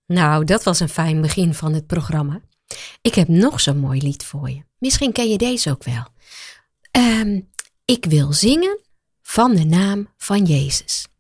Nou, dat was een fijn begin van het programma. Ik heb nog zo'n mooi lied voor je. Misschien ken je deze ook wel. Ik wil zingen van de naam van Jezus.